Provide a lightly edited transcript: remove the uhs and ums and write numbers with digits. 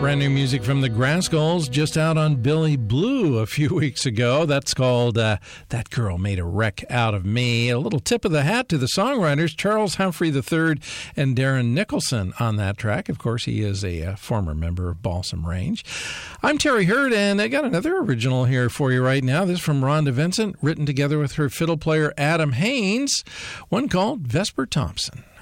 brand new music from the Grascals, just out on Billy Blue a few weeks ago. That's called That Girl Made a Wreck Out of Me. A little tip of the hat to the songwriters, Charles Humphrey III and Darren Nicholson on that track. Of course, he is a former member of Balsam Range. I'm Terry Hurd, and I got another original here for you right now. This is from Rhonda Vincent, written together with her fiddle player Adam Haynes, one called Vesper Thompson.